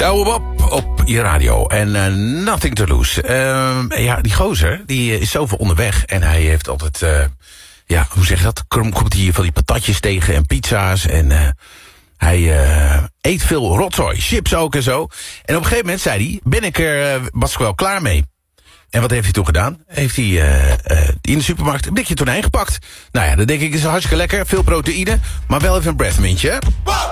Douwe Bob op je radio. En Nothing to Lose. Ja, die gozer, die is zoveel onderweg. En hij heeft altijd, ja, hoe zeg je dat? Komt hij van die patatjes tegen en pizza's. En hij eet veel rotzooi, chips ook en zo. En op een gegeven moment zei hij, was ik wel klaar mee. En wat heeft hij toen gedaan? Heeft hij in de supermarkt een blikje tonijn gepakt. Nou ja, dat denk ik is hartstikke lekker. Veel proteïne, maar wel even een breathmintje.